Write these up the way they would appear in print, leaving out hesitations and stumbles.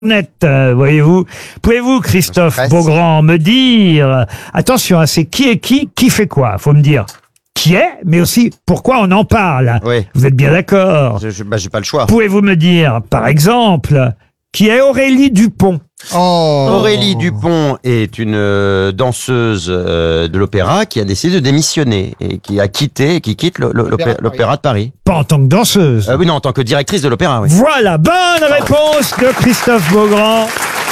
net, voyez-vous. Pouvez-vous, Christophe Beaugrand, me dire, attention, c'est qui est qui fait quoi? Faut me dire qui est, mais aussi pourquoi on en parle. Oui. Vous êtes bien d'accord? J'ai pas le choix. Pouvez-vous me dire, par exemple, qui est Aurélie Dupont? Aurélie Dupont est une danseuse de l'opéra qui a décidé de démissionner et qui quitte l'opéra de Paris. Pas en tant que danseuse. Oui, non, en tant que directrice de l'opéra, oui. Voilà, bonne réponse de Christophe Beaugrand.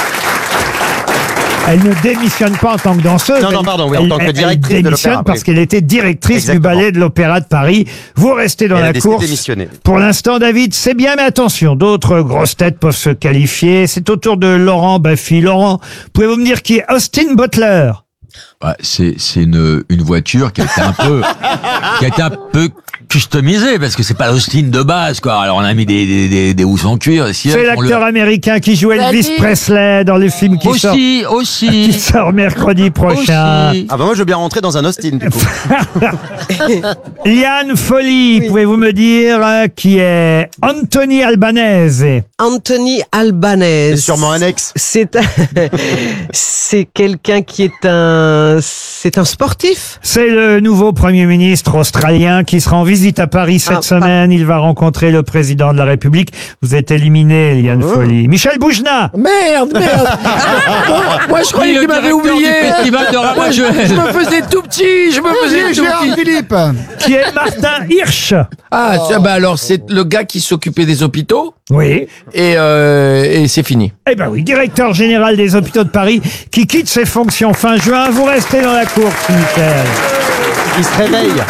Elle ne démissionne pas en tant que danseuse. Non, pardon, oui, en tant que directrice elle de démissionne l'opéra. parce qu'elle était directrice Exactement. du ballet de l'Opéra de Paris. Vous restez dans Elle a la décidé de course. démissionner. Pour l'instant, David, c'est bien, mais attention, d'autres grosses têtes peuvent se qualifier. C'est au tour de Laurent Baffy. Laurent, pouvez-vous me dire qui est Austin Butler? Ouais, c'est une voiture qui a été un peu customisée parce que c'est pas l'Austin de base, quoi. Alors on a mis des housses en cuir. C'est l'acteur américain qui joue Elvis Presley dans le film qui sort mercredi prochain. Ah bah moi je veux bien rentrer dans un Austin du coup. Liane Folly, pouvez-vous me dire qui est Anthony Albanese? Anthony Albanese. C'est sûrement un ex. C'est quelqu'un qui est c'est un sportif. C'est le nouveau Premier ministre australien qui sera en visite à Paris cette semaine. Il va rencontrer le président de la République. Vous êtes éliminé, Liane Folly. Michel Boujna. Merde. Moi, je croyais qu'il m'avait oublié. Je me faisais tout petit. Philippe. Qui est Martin Hirsch. Ah, bah alors, c'est le gars qui s'occupait des hôpitaux. Oui. Et c'est fini. Eh ben oui, directeur général des hôpitaux de Paris qui quitte ses fonctions fin juin. Vous restez dans la course, Michel. Il se réveille.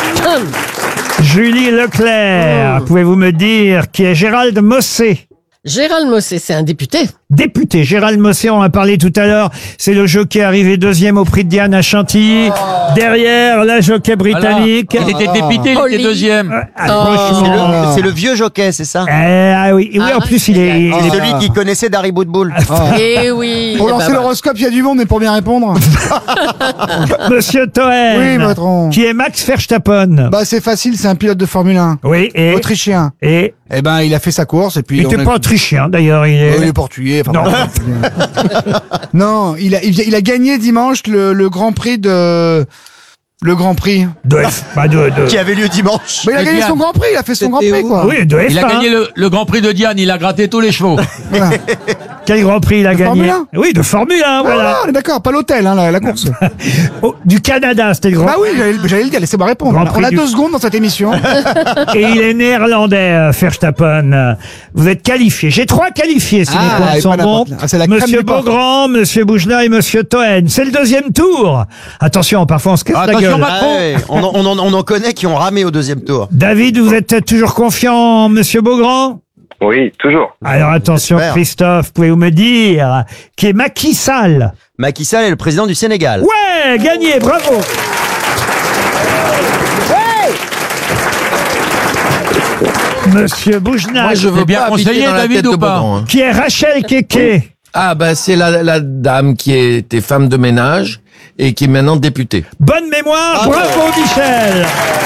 Julie Leclerc, pouvez-vous me dire qui est Gérald Mossé? Gérald Mossé, c'est un député. Député, Gérald Mossé, on en a parlé tout à l'heure. C'est le jockey arrivé deuxième au prix de Diane à Chantilly. Derrière, la jockey britannique. Il était député, il était deuxième. C'est le vieux jockey, c'est ça? Ah oui, en plus il est... C'est celui qui connaissait Dari Boudboul. Eh oui. Pour lancer l'horoscope, il y a du monde, mais pour bien répondre. Monsieur Toen. Oui, patron. Qui est Max Verstappen. Bah, c'est facile, c'est un pilote de Formule 1. Oui, et... Autrichien. Et... Eh ben, il a fait sa course, et puis... Il n'était pas autrichien, d'ailleurs. Il est portugais. Enfin, non. Non, il a gagné dimanche le Grand Prix de... Le Grand Prix. Qui avait lieu dimanche. Mais il a gagné son Grand Prix, il a fait son Grand Prix, quoi. Oui, de F1. Il a gagné le Grand Prix de Diane, il a gratté tous les chevaux. Voilà. Quel Grand Prix il a gagné? Formule 1? Oui, de Formule 1, voilà. Ah, on est d'accord, pas l'hôtel, hein, la course. Du Canada, c'était le Grand Prix. Bah oui, j'allais le dire, laissez-moi répondre. On a 2 secondes dans cette émission. Et il est néerlandais, Verstappen. Vous êtes qualifiés. J'ai 3 qualifiés, si mes comptes sont bons. Monsieur Beaugrand, Monsieur Boujna et Monsieur Toen. C'est le deuxième tour. Attention, parfois on se casse la gueule. On en connaît qui ont ramé au deuxième tour. David, vous êtes toujours confiant, Monsieur Beaugrand? Oui, toujours. Alors attention, Christophe, pouvez-vous me dire qui est Macky Sall? Macky Sall est le président du Sénégal. Ouais, gagné, bravo. Monsieur Boujna. Moi, je veux bien conseiller David ou pas? Qui est Rachel Keke? Ah, bah, c'est la dame qui était femme de ménage et qui est maintenant députée. Bonne mémoire, bravo Michel.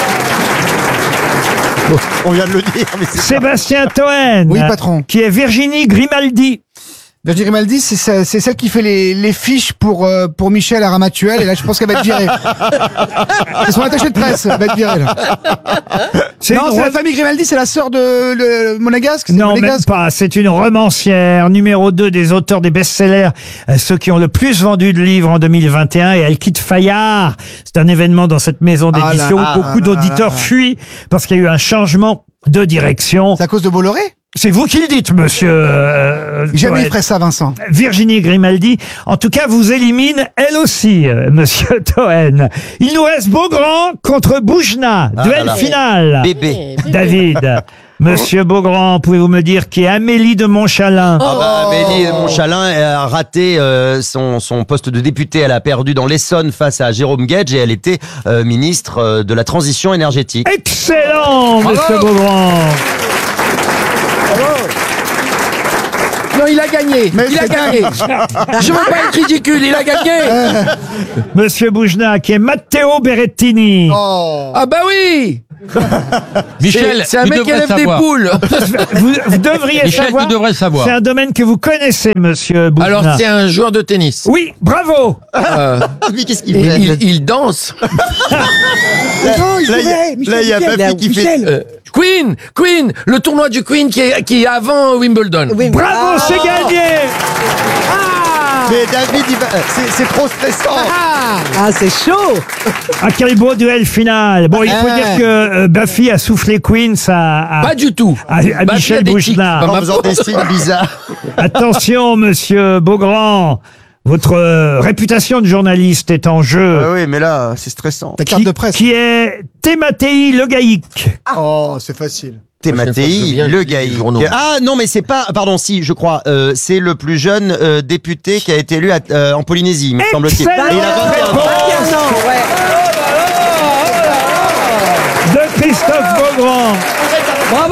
On vient de le dire. Mais Sébastien Toen. Oui, patron. Qui est Virginie Grimaldi. Virginie Grimaldi, c'est celle qui fait les fiches pour Michel à Ramatuelle, et là, je pense qu'elle va être virée. C'est son attaché de presse, elle va être virée, là. C'est la famille Grimaldi, c'est la sœur de Monégasque? Non, même pas. C'est une romancière, numéro 2 des auteurs des best-sellers, ceux qui ont le plus vendu de livres en 2021, et elle quitte Fayard. C'est un événement dans cette maison d'édition où beaucoup d'auditeurs fuient parce qu'il y a eu un changement de direction. C'est à cause de Bolloré? C'est vous qui le dites, monsieur. Jamais il ferait ça, Vincent. Virginie Grimaldi, en tout cas, vous élimine elle aussi, monsieur Toen. Il nous reste Beaugrand contre Boujna. Duel final. Bébé. David. Monsieur Beaugrand, pouvez-vous me dire qui est Amélie de Montchalin? Amélie de Montchalin a raté son poste de députée. Elle a perdu dans l'Essonne face à Jérôme Guedj et elle était ministre de la transition énergétique. Excellent, monsieur Beaugrand. Non, il a gagné. Il a gagné. Je veux pas être ridicule, il a gagné. Monsieur Boujna, qui est Matteo Berrettini. Ah bah oui. Michel, c'est un tu mec qui devrais élève des savoir. poules. Vous devriez Michel, savoir. tu devrais savoir. C'est un domaine que vous connaissez, monsieur Boujna. Alors, c'est un joueur de tennis. Oui, bravo. Mais qu'est-ce qu'il Et fait il danse. Non, il là, faudrait, là, il y a Michel, Bafi qui fait. Queen, le tournoi du Queen qui est avant Wimbledon. Bravo, c'est gagné. Mais David, c'est trop stressant. Ah, c'est chaud. Ah, quel beau duel final. Bon, il faut dire que Bafi a soufflé Queen à Pas du tout. à Bafi Michel a des tics. Boujna. En faisant des signes bizarres. Attention, monsieur Beaugrand. Votre réputation de journaliste est en jeu. Ah oui, mais là, c'est stressant. Ta carte de presse. Qui est Thématéi Le Gaïc. Oh, c'est facile. Thématéi, le Gaï. Ah non, mais c'est pas. Pardon, si, je crois. C'est le plus jeune député qui a été élu en Polynésie, me semble-t-il. Et il a 21 ans. De Christophe Beaugrand. Bravo.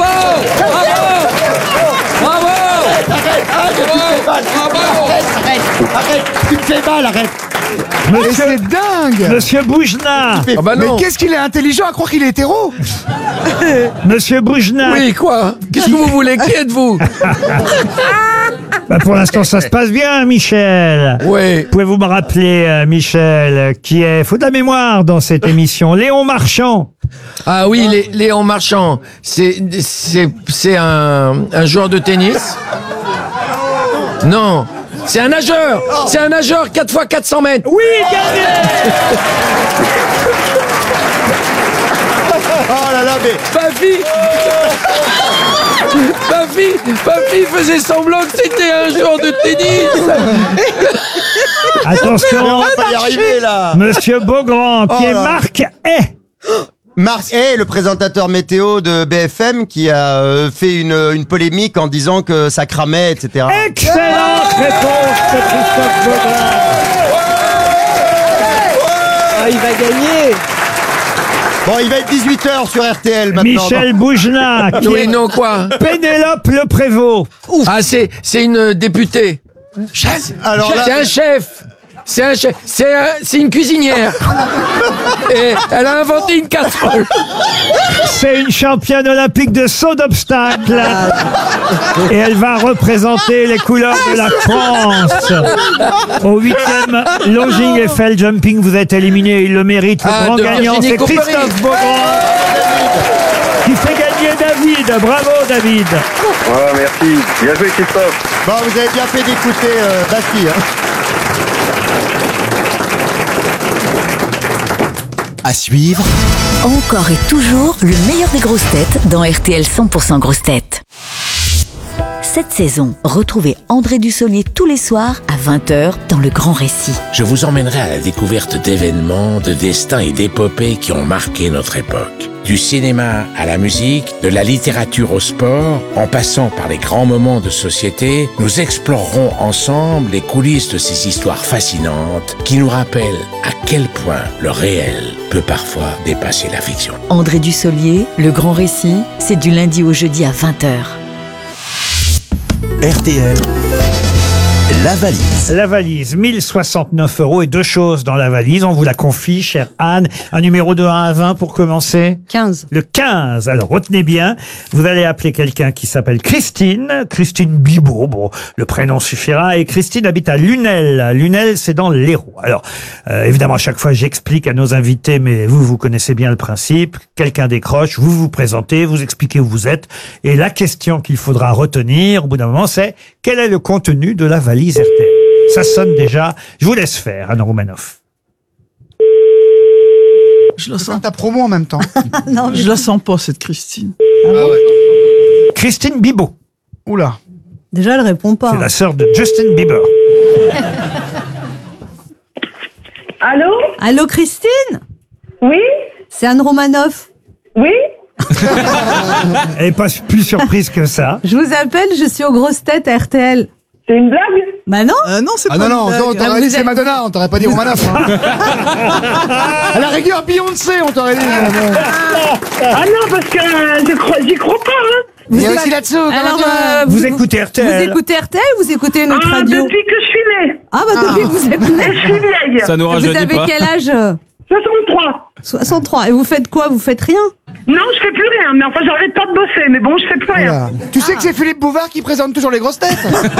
Arrête, tu me fais mal, arrête. Mais Monsieur, c'est dingue. monsieur Boujna. Ah bah Mais non. qu'est-ce qu'il est intelligent à croire qu'il est hétéro. Monsieur Boujna. Oui, quoi? Qu'est-ce que vous voulez? Qui êtes-vous? Bah, pour l'instant, ça se passe bien, Michel. Oui. Pouvez-vous me rappeler, Michel, qui est, faut de la mémoire dans cette émission, Léon Marchand. Ah oui, Léon Marchand. C'est un joueur de tennis. Non. C'est un nageur. C'est un nageur 4x400 mètres. Oui, gagné. Oh là là, mais. Bafi faisait semblant que c'était un joueur de tennis. Attention, On va pas y arriver, là. monsieur Beaugrand, qui Oh est là. Marc Hay. Marc Hay, le présentateur météo de BFM, qui a fait une polémique en disant que ça cramait, etc. Excellente réponse de Christophe Beaugrand. Ah, il va gagner. Bon, il va être 18h sur RTL maintenant. Michel Boujna, qui Oui, est non, quoi? Pénélope Le Prévost. Ah, c'est une députée. Alors là, C'est un chef. C'est un chef. C'est une cuisinière. Et elle a inventé une casserole. C'est une championne olympique de saut d'obstacle. Et elle va représenter les couleurs de la France. Au 8e Longing Eiffel Jumping, vous êtes éliminé. Il le mérite. Le grand de gagnant, Virginie c'est Coupery. Christophe Beaugrand. Qui fait gagner David. Bravo, David. Oh, merci. Bien joué, Christophe. bon, vous avez bien fait d'écouter Bafi. Hein. À suivre, Encore et toujours le meilleur des grosses têtes dans RTL 100% grosses têtes. Cette saison, retrouvez André Dussolier tous les soirs à 20h dans Le Grand Récit. Je vous emmènerai à la découverte d'événements, de destins et d'épopées qui ont marqué notre époque. Du cinéma à la musique, de la littérature au sport, en passant par les grands moments de société, nous explorerons ensemble les coulisses de ces histoires fascinantes qui nous rappellent à quel point le réel peut parfois dépasser la fiction. André Dussolier, Le Grand Récit, c'est du lundi au jeudi à 20h. RTL, la valise. La valise, 1069 € et deux choses dans la valise. On vous la confie, chère Anne. Un numéro de 1 à 20 pour commencer. 15. Le 15. Alors, retenez bien. Vous allez appeler quelqu'un qui s'appelle Christine. Christine Bibot. Bon, le prénom suffira. Et Christine habite à Lunel. Lunel, c'est dans l'Hérault. Alors, évidemment, à chaque fois, j'explique à nos invités, mais vous connaissez bien le principe. Quelqu'un décroche, vous vous présentez, vous expliquez où vous êtes. Et la question qu'il faudra retenir, au bout d'un moment, c'est quel est le contenu de la valise RTL? Ça sonne déjà. Je vous laisse faire, Anne Roumanoff. Je le sens. Ta promo en même temps. Non, je la sens pas, cette Christine. Christine Bibot. Oula. Déjà, elle répond pas. C'est la sœur de Justin Bieber. Allô? Allô, Christine? Oui? C'est Anne Romanoff. Oui? Elle n'est pas plus surprise que ça. Je vous appelle, je suis aux grosses têtes à RTL. C'est une blague? Bah non. Non, c'est pas non, on t'aurait dit c'est Madonna, on t'aurait pas dit Romanoff. Hein. À la rigueur, Beyoncé, on t'aurait dit. Ah non, parce que j'y crois pas, hein. Il y a aussi là-dessous. Alors, vous écoutez RTL? Vous écoutez RTL ou vous écoutez notre radio? Depuis que je suis née. Ah bah depuis que vous êtes née. Je suis vieille. Ça nous rajeunit pas. Vous avez quel âge? 63. 63. Et vous faites quoi? Vous faites rien? Non, je fais plus rien, mais enfin, j'arrête pas de bosser, mais bon, je fais plus rien. Voilà. Tu sais que c'est Philippe Bouvard qui présente toujours les grosses têtes.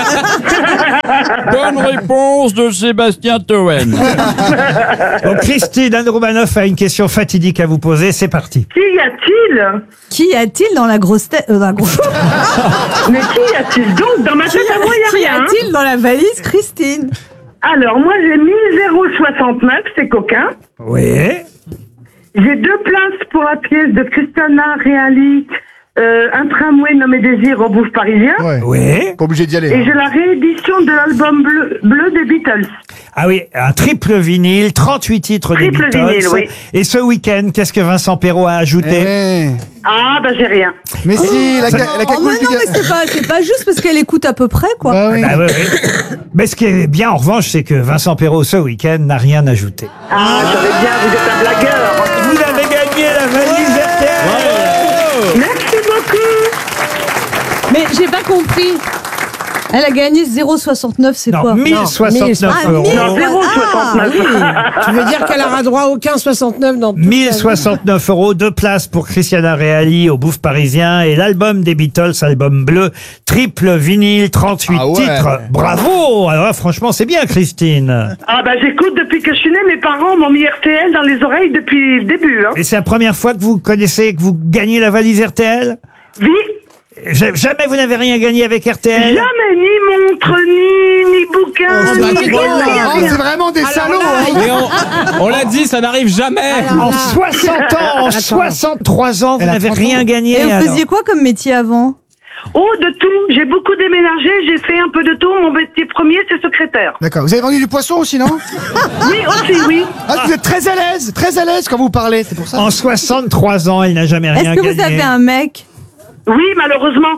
Bonne réponse de Sébastien Toen. Donc, Christine Anne Roumanoff a une question fatidique à vous poser. C'est parti. Qui y a-t-il? Qui y a-t-il dans la grosse tête dans la grosse... Mais qui y a-t-il donc? Dans ma tête à moi, il Qui y a rien. a-t-il dans la valise, Christine? Alors, moi, j'ai mis 0,69, c'est coquin. Oui. J'ai 2 places pour la pièce de Christiana Reali, un tramway nommé Désir au Bouffe Parisien. Ouais. Oui. Pas obligé d'y aller. Et j'ai la réédition de l'album bleu des Beatles. Ah oui, un triple vinyle, 38 titres des Triple Beatles. vinyle, oui. Et ce week-end, qu'est-ce que Vincent Perrault a ajouté? Ah, bah j'ai rien. Mais si, la Oh, mais non, mais c'est pas juste parce qu'elle écoute à peu près, quoi. Bah oui. Bah oui, oui. Mais ce qui est bien, en revanche, c'est que Vincent Perrault, ce week-end, n'a rien ajouté. Ah, j'avais bien, vous êtes un blagueur. Vous avez gagné la valise RTL. Merci beaucoup. Mais j'ai pas compris. Elle a gagné 0,69, c'est Non, quoi? 1069 euros. Non, 0,69. Tu veux dire qu'elle aura droit à aucun 69 dans toute 1069 euros, 2 places pour Christiana Reali au Bouffe Parisien et l'album des Beatles, album bleu, triple vinyle, 38 Ah ouais. titres. Bravo! Alors là, franchement, c'est bien, Christine. Ah, bah j'écoute depuis que je suis née. Mes parents m'ont mis RTL dans les oreilles depuis le début. Hein. Et c'est la première fois que vous connaissez, que vous gagnez la valise RTL? Oui. Jamais vous n'avez rien gagné avec RTL? Jamais, ni montre, ni bouquin, ni rien. Oh, c'est vraiment des salauds. Et on l'a dit, ça n'arrive jamais. En 60 ans, en 63 ans, vous n'avez rien gagné. Et vous alors. faisiez quoi comme métier avant? Oh, de tout. J'ai beaucoup déménagé. J'ai fait un peu de tout. Mon métier premier, c'est secrétaire. D'accord. Vous avez vendu du poisson aussi, non? Oui, aussi, oui. Ah, vous êtes très à l'aise quand vous parlez, c'est pour ça. En 63 ans, elle n'a jamais rien Est-ce que gagné. vous avez un mec? Oui, malheureusement.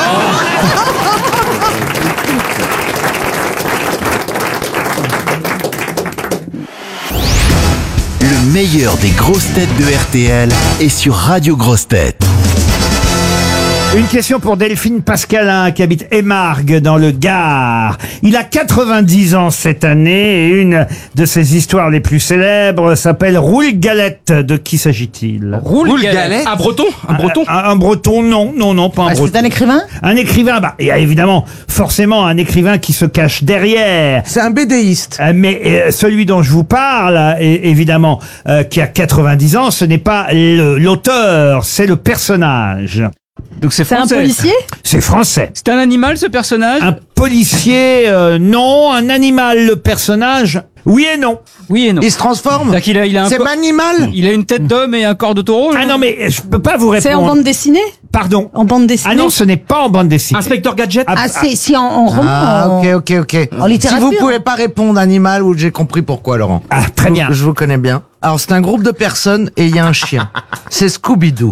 Le meilleur des grosses têtes de RTL est sur Radio Grosses Têtes. Une question pour Delphine Pascalin qui habite Émargues dans le Gard. Il a 90 ans cette année et une de ses histoires les plus célèbres s'appelle Roule Galette. De qui s'agit-il? Roule galette. Un breton? Un breton? Un breton, non, pas un breton. C'est un écrivain? Un écrivain, il y a évidemment forcément un écrivain qui se cache derrière. C'est un BDiste. Mais celui dont je vous parle, évidemment, qui a 90 ans, ce n'est pas l'auteur, c'est le personnage. Donc c'est C'est un français. policier? C'est français. C'est un animal, ce personnage? Un policier, non. Un animal, le personnage, oui et non. Oui et non. Il se transforme? C'est-à-dire qu'il a un C'est Manimal? Il a une tête d'homme et un corps de taureau? Ah non, mais je peux pas vous répondre. C'est en bande dessinée? Pardon. En bande dessinée? Ah non, ce n'est pas en bande dessinée. Inspecteur Gadget? Ah, c'est en roman. Ah, ok. En littérature. Si vous pouvez pas répondre animal, ou j'ai compris pourquoi, Laurent. Ah, très bien. Je vous connais bien. Alors, c'est un groupe de personnes et il y a un chien. C'est Scooby-Doo.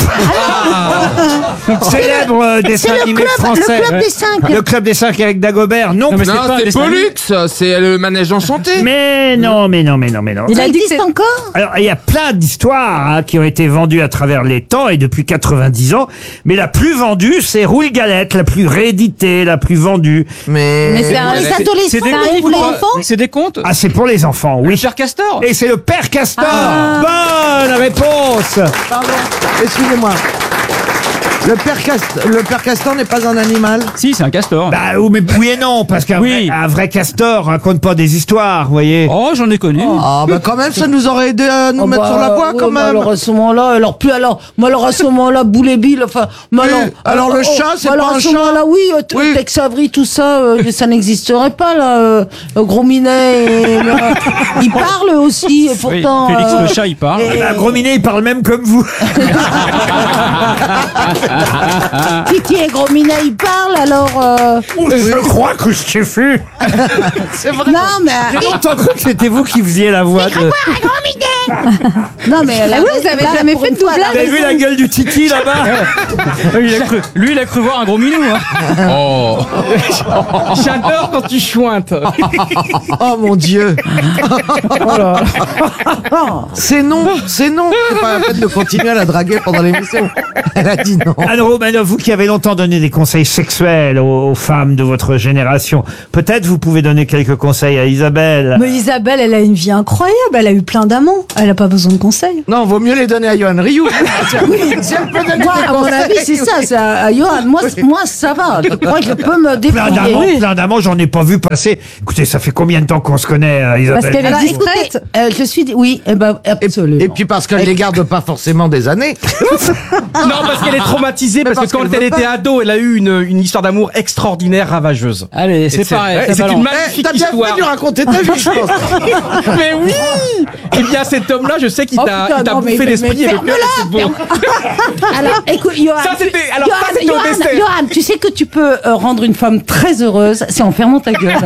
Célèbre dessin animé français. Le club des 5. Le club des 5 avec Dagobert. Non, Non, mais plus. c'est pas un c'est dessin animé. Pollux, c'est le manège enchanté. Mais non. Il a dit que existe encore? Alors, il y a plein d'histoires qui ont été vendues à travers les temps et depuis 90 ans. Mais la plus vendue, c'est Roule Galette, la plus rééditée, la plus vendue. Mais c'est un... Les C'est adolescents, des un contes livre ou pour pas? enfants? C'est des contes? Ah, c'est pour les enfants, oui. Le Père Castor? Et c'est le Père Castor. Bonne réponse. Pardon, excusez-moi. Le père Castor n'est pas un animal? Si, c'est un castor. Bah, mais oui et non, parce qu'un Oui. un vrai castor raconte pas des histoires, vous voyez. Oh, j'en ai connu. Ah, bah quand même, ça nous aurait aidé à nous mettre sur la voie, quand même. Alors à ce moment-là, à ce moment-là, Boule-et-Bill, enfin, alors le chat, c'est pas un chat? Là, oui, Tex Avery, tout ça, ça n'existerait pas, là. Gros Minet, il parle aussi, et Oui, pourtant. Félix le chat, il parle. Un gros minet, il parle même comme vous. Titi et Gros Minet, il parle, alors. Je crois que je t'ai vu. C'est vrai. Non, mais. J'ai longtemps cru que c'était vous qui faisiez la voix de... Non, mais. Ah oui, vous avez jamais fait de doublage? Vous avez vu la gueule du Titi là-bas? Lui, il a cru voir un gros minou. Hein. Oh. J'adore quand tu chointes. Oh mon Dieu. C'est non. C'est pas la peine de continuer à la draguer pendant l'émission. Elle a dit non. Anne Romanoff, vous qui avez longtemps donné des conseils sexuels aux femmes de votre génération, peut-être vous pouvez donner quelques conseils à Isabelle. Mais Isabelle, elle a une vie incroyable, elle a eu plein d'amants. Elle a pas besoin de conseils. Non, vaut mieux les donner à Johan Rioux. Si elle peut donner Moi, des à mon conseils, avis, c'est ça. C'est à Johan. Moi, ça va. Je crois que je peux me débrouiller. Plein d'amants, j'en ai pas vu passer. Écoutez, ça fait combien de temps qu'on se connaît, Isabelle? Parce qu'elle est Alors, discrète. écoutez, je suis... Oui, absolument. Et puis parce qu'elle les garde pas forcément des années. Non, parce qu'elle est traumatisée, parce que quand elle était ado, elle a eu une histoire d'amour extraordinaire, ravageuse. Allez, c'est pareil. C'est une magnifique T'as bien histoire. fait de lui raconter ta vie, je pense. Mais oui. Eh bien, cet homme-là, je sais qu'il Oh, t'a putain, non, bouffé mais l'esprit et le cœur. C'est beau. Alors, écoute, Johan, Ça, c'était au dessert. Johan, tu sais que tu peux rendre une femme très heureuse, c'est en fermant ta gueule.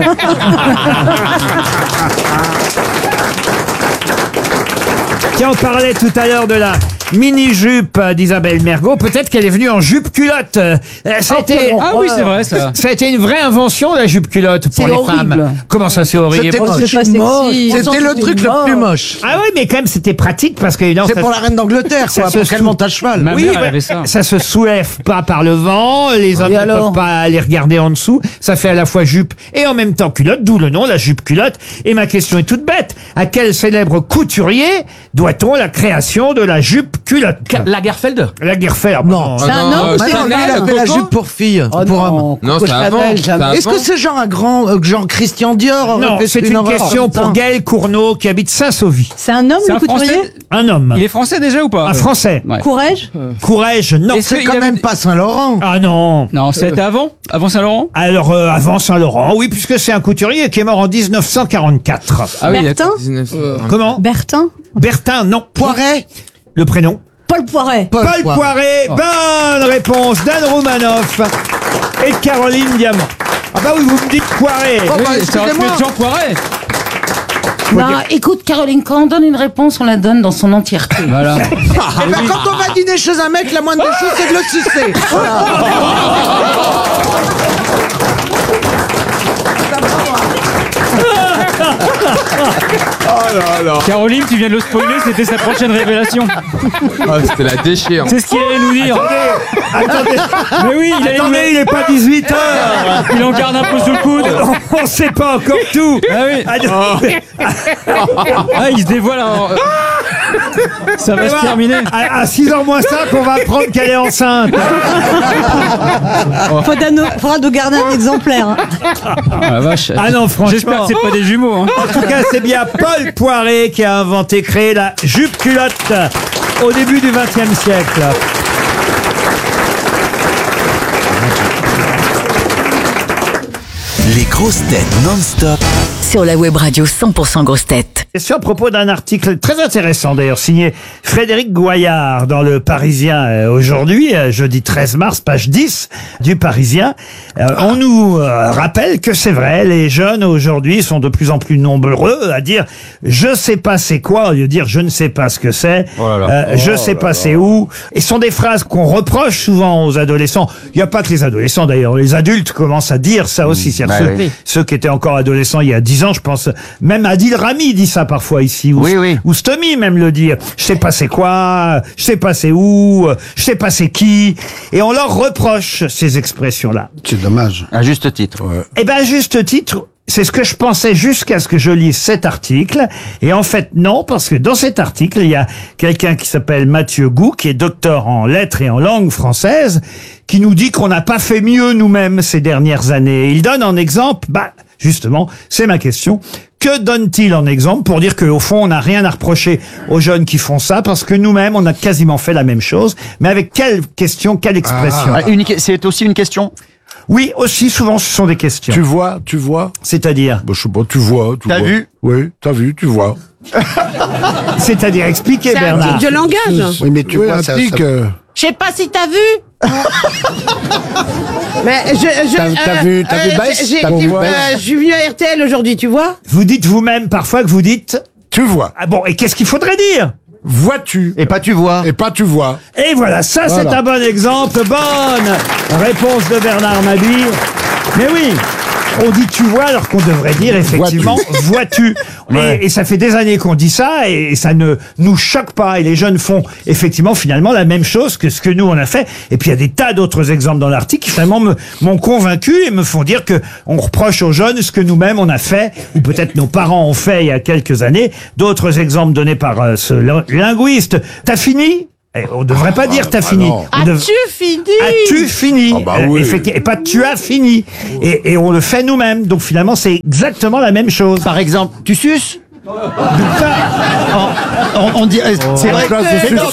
Tiens, on parlait tout à l'heure de la mini-jupe d'Isabelle Mergo. Peut-être qu'elle est venue en jupe-culotte. Ça a été... Ah oui, c'est vrai, ça. Ça a été une vraie invention, la jupe-culotte, pour C'est les horrible. femmes. Comment ça, c'est horrible? C'était moche. C'est pas sexy. C'était le truc le plus moche. Ah oui, mais quand même, c'était pratique parce que... non, C'est ça- pour la reine d'Angleterre, ça quoi, se pour qu'elle sou- monte à cheval. Ma Oui, mère, elle bah, avait ça. ça se soulève pas par le vent, les hommes Et ne alors peuvent pas aller regarder en dessous, ça fait à la fois jupe et en même temps culotte, d'où le nom, la jupe-culotte. Et ma question est toute bête, à quel célèbre couturier doit-on la création de la jupe-culotte? Lagerfeld. Lagerfeld. Non. C'est un homme ou c'est Non, une lui, il a femme fait la jupe pour filles, pour hommes. Non, Coco c'est avant. Chanel, C'est jamais. avant. Est-ce que c'est genre un grand, genre Christian Dior aurait Non, fait c'est une horreur question comme ça pour Gaël Cournot qui habite Saint-Sauvy. C'est un homme, C'est le un Français. couturier. Un homme. Il est français déjà ou pas? Un Français. Ouais. Courrèges. Courage, non. Est-ce C'est qu'il quand y avait- même pas Saint-Laurent. Ah non. Non, c'était avant? Avant Saint-Laurent? Alors, avant Saint-Laurent, oui, puisque c'est un couturier qui est mort en 1944. Ah oui, Bertin. Comment? Bertin. Bertin, non. Poiret. Le prénom? Paul Poiret. Paul Poiret. Bonne réponse d'Anne Romanoff et de Caroline Diamant. Ah bah oui, vous me dites Poiret. Oh, bah, Oui, ça aurait pu excusez-moi. être Jean Poiret. Non, écoute, Caroline, quand on donne une réponse, on la donne dans son entièreté. Voilà. Eh ben, quand on va dîner chez un mec, la moindre des choses, c'est de le sucer. Voilà. Caroline, tu viens de le spoiler, c'était sa prochaine révélation. Ah, c'était la déchirure. C'est ce qu'il allait nous dire. Attendez, Mais oui, il est pas 18h. Il en garde un peu sous le coude. On sait pas encore tout. Ah oui. Ah, il se dévoile. Ça va se terminer. À 6h moins 5, on va apprendre qu'elle est enceinte. Faudra nous garder un exemplaire. hein. Ah, la vache. Ah non, franchement. J'espère que c'est pas des jumeaux. Hein. En tout cas, c'est bien Paul Poiret qui a créé la jupe-culotte au début du XXe siècle. Les grosses têtes non-stop Sur la web radio 100% grosses têtes. C'est à propos d'un article très intéressant d'ailleurs, signé Frédéric Goyard dans le Parisien aujourd'hui, jeudi 13 mars, page 10 du Parisien. On nous rappelle que c'est vrai, les jeunes aujourd'hui sont de plus en plus nombreux à dire « je sais pas c'est quoi » au lieu de dire « je ne sais pas ce que c'est je sais pas c'est où ». Et ce sont des phrases qu'on reproche souvent aux adolescents. Il n'y a pas que les adolescents d'ailleurs, les adultes commencent à dire ça aussi. C'est-à-dire ceux qui étaient encore adolescents il y a 10 ans, je pense, même Adil Rami dit ça parfois ici, ou Stomy même le dit. Je sais pas c'est quoi, je sais pas c'est où, je sais pas c'est qui. Et on leur reproche ces expressions-là. C'est dommage. À juste titre. Eh ben, à juste titre, c'est ce que je pensais jusqu'à ce que je lise cet article. Et en fait, non, parce que dans cet article, il y a quelqu'un qui s'appelle Mathieu Gou, qui est docteur en lettres et en langue française, qui nous dit qu'on n'a pas fait mieux nous-mêmes ces dernières années. Il donne en exemple, justement, c'est ma question, que donne-t-il en exemple pour dire qu'au fond, on n'a rien à reprocher aux jeunes qui font ça, parce que nous-mêmes, on a quasiment fait la même chose, mais avec quelle question, quelle expression? C'est aussi une question? Oui, aussi, souvent, ce sont des questions. Tu vois. C'est-à-dire? Je sais pas, tu vois. T'as vu? Oui, t'as vu, tu vois. C'est-à-dire, expliquez, C'est un Bernard. type de langage. Oui, mais tu vois, ça... Je sais pas si t'as vu. Mais T'as vu Bass? Je suis venu à RTL aujourd'hui, tu vois. Vous dites vous-même parfois que vous dites... Tu vois. Ah bon, et qu'est-ce qu'il faudrait dire? Vois-tu. Et pas tu vois. Et pas tu vois. Et voilà, ça c'est un bon exemple. Bonne réponse de Bernard Mabille. Mais oui, On dit tu vois alors qu'on devrait dire effectivement vois-tu. Et ça fait des années qu'on dit ça et ça ne nous choque pas. Et les jeunes font effectivement finalement la même chose que ce que nous on a fait. Et puis il y a des tas d'autres exemples dans l'article qui finalement m'ont convaincu et me font dire que on reproche aux jeunes ce que nous-mêmes on a fait ou peut-être nos parents ont fait il y a quelques années. D'autres exemples donnés par ce linguiste. T'as fini? On devrait pas dire t'as fini. As-tu fini? As-tu fini? Oui. Effectivement, et pas tu as fini. Et on le fait nous-mêmes. Donc finalement, c'est exactement la même chose. Par exemple, tu suces? On dit, c'est vrai que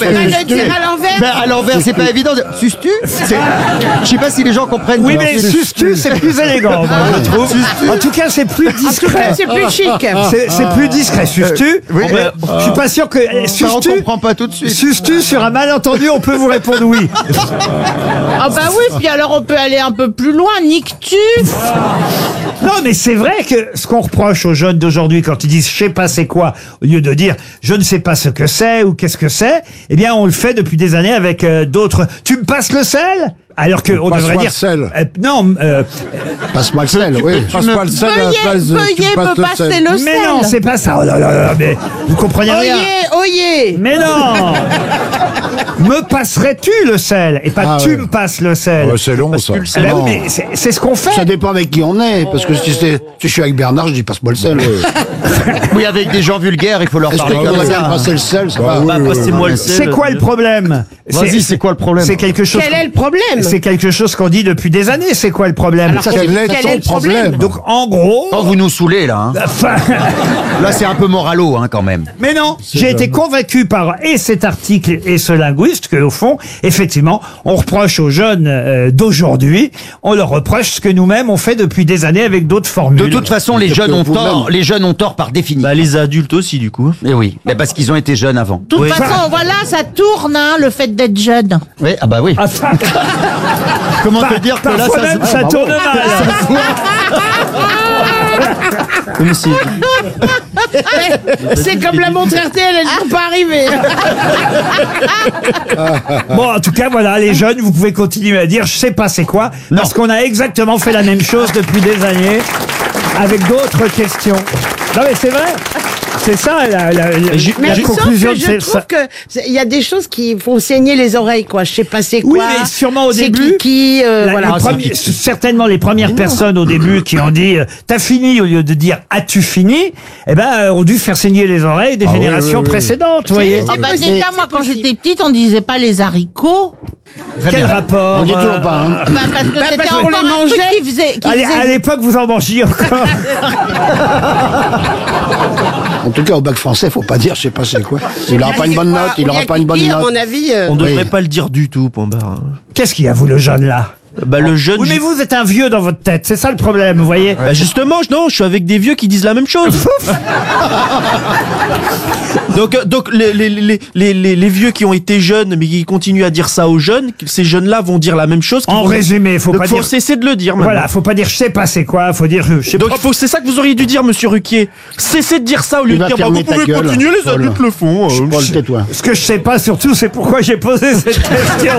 à l'envers, c'est pas évident. Suces-tu? Je sais pas si les gens comprennent. Oui, mais suces-tu, c'est plus élégant, moi, je trouve. En tout cas, c'est plus discret. C'est plus chic. C'est plus discret. Suces-tu? Je suis pas sûr que on comprend pas tout de suite. Suces-tu sur un malentendu, on peut vous répondre oui. Ah bah oui, puis alors on peut aller un peu plus loin. Niques-tu? Non, mais c'est vrai que ce qu'on reproche aux jeunes d'aujourd'hui quand ils disent je sais pas c'est quoi, au lieu de dire je ne sais pas ce que c'est ou qu'est-ce que c'est, eh bien on le fait depuis des années avec d'autres. Tu me passes le sel? Alors que on devrait dire le sel. Non, passe-moi le sel, oui. Passe-moi le sel à la place de tu me passes le sel. Mais non, c'est pas ça. Oh là là, mais vous comprenez rien. Oyez. Mais non. Me passerais-tu le sel et pas tu me passes le sel. C'est long ça. Ben oui, mais c'est ce qu'on fait. Ça dépend avec qui on est, parce que si je suis avec Bernard, je dis passe-moi le sel. Oui, avec des gens vulgaires, il faut leur parler comme ça. Passer le sel, c'est pas. Passez-moi le sel. C'est quoi le problème? Vas-y, c'est quoi le problème? C'est quelque chose. Quel est le problème? C'est quelque chose qu'on dit depuis des années. C'est quoi le problème? Alors, quel est le problème? Donc en gros. Oh, vous nous saoulez là. Enfin, là, c'est un peu moralo quand même. Mais non, j'ai été convaincu par et cet article et ce linguiste que au fond, effectivement, on reproche aux jeunes d'aujourd'hui, on leur reproche ce que nous-mêmes on fait depuis des années avec d'autres formules. De toute façon, les jeunes ont tort. Les jeunes ont tort par définition. Bah les adultes aussi du coup. Mais oui, mais parce qu'ils ont été jeunes avant. De toute façon, voilà, ça tourne, le fait d'être jeune. Oui, ah bah oui. Comment te dire que là, ça tourne mal. C'est comme la montre RTL, elles ne sont pas arrivées. Bon, en tout cas, voilà, les jeunes, vous pouvez continuer à dire, je sais pas c'est quoi, parce qu'on a exactement fait la même chose depuis des années, avec d'autres questions. Non mais c'est vrai. C'est ça la conclusion de je trouve que il y a des choses qui font saigner les oreilles, quoi. Je sais pas c'est quoi. Oui, mais sûrement au début. Voilà. Certainement les premières personnes au début qui ont dit t'as fini au lieu de dire as-tu fini, eh ben ont dû faire saigner les oreilles des générations précédentes, vous voyez. Déjà moi quand j'étais petite, on disait pas les haricots. Quel rapport? On dit toujours pas. Parce que c'était encore un truc qui faisait. À l'époque, vous en mangiez encore. En tout cas, au bac français, faut pas dire, je sais pas c'est quoi. Il aura pas une bonne note, il aura pas une bonne note. À mon avis, on devrait pas le dire du tout, Pombard. Qu'est-ce qu'il y a, vous, le jeune, là? Bah le jeune. Oui, mais vous êtes un vieux dans votre tête, c'est ça le problème, vous voyez. Bah justement, non, je suis avec des vieux qui disent la même chose. donc les vieux qui ont été jeunes mais qui continuent à dire ça aux jeunes, ces jeunes-là vont dire la même chose. En résumé, faut pas dire. Faut cesser de le dire. Maintenant. Voilà, faut pas dire je sais pas c'est quoi, faut dire je sais pas. Donc c'est ça que vous auriez dû dire, Monsieur Ruquier. Cessez de dire ça au lieu de dire vous pouvez continuer, les adultes le font. Ce que je sais pas surtout, c'est pourquoi j'ai posé cette question.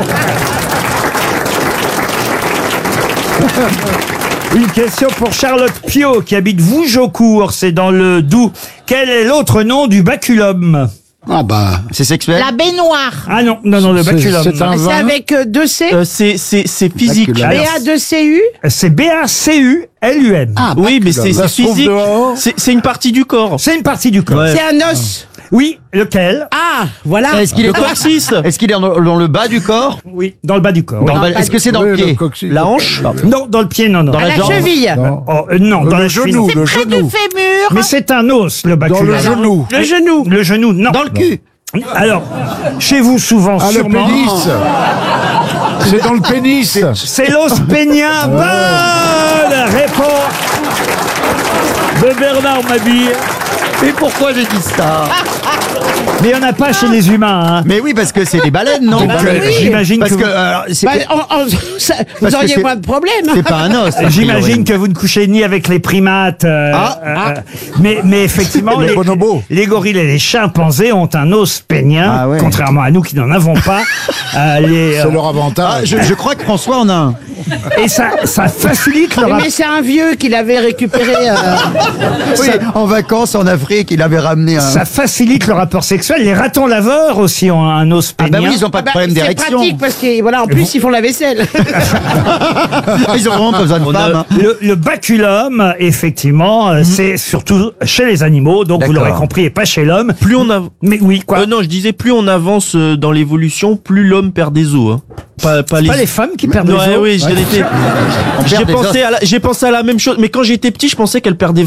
Une question pour Charlotte Pio qui habite Vougeaucourt, c'est dans le Doubs. Quel est l'autre nom du baculum? Ah bah, c'est sexuel. La baignoire. Ah non, le baculum. C'est avec 2 C. C'est physique. BA2CU. C'est BACULUM. Ah oui, mais c'est physique. C'est une partie du corps. C'est une partie du corps. Ouais. C'est un os. Oui, lequel? Ah, voilà. Est-ce qu'il est coccyx? Est-ce qu'il est dans le bas du corps? Oui, dans le bas du corps. Est-ce que c'est dans le pied? La hanche? Non, dans le pied, non. Dans la cheville? Non, dans le genou. C'est près du fémur. Mais c'est un os, le baculum. Dans le genou. Le genou. Le genou, non. Dans le cul? Alors, chez vous, souvent, sûrement. Le pénis. C'est dans le pénis. C'est l'os pénien. Bonne réponse de Bernard Mabille. Mais pourquoi j'ai dit ça? Mais il n'y en a pas chez les humains. Hein. Mais oui, parce que c'est des baleines, non? Donc, j'imagine Parce que que, vous Parce que auriez c'est- moins de problème. c'est pas un os. J'imagine que vous ne couchez ni avec les primates, mais effectivement, les gorilles et les chimpanzés ont un os pénien, contrairement à nous qui n'en avons pas. C'est leur avantage. Je crois que François en a un. Et ça facilite leur Mais c'est un vieux qui l'avait récupéré. Oui, en vacances en Afrique, il avait ramené un. Ça facilite le rapport sexuel. Les ratons laveurs aussi ont un os pénien. Ah bah oui, ils ont pas de problème C'est d'érection. pratique parce que voilà, en plus ils font la vaisselle. Ils ont vraiment pas besoin de femmes. Hein. Le baculum, effectivement, c'est surtout chez les animaux, donc vous l'aurez compris, et pas chez l'homme. Plus on a. Mais oui, quoi. Non, je disais, plus on avance dans l'évolution, plus l'homme perd des os. Hein. Pas les femmes qui perdent des os. Oui, j'ai pensé à la même chose. Mais quand j'étais petit, je pensais qu'elles perdaient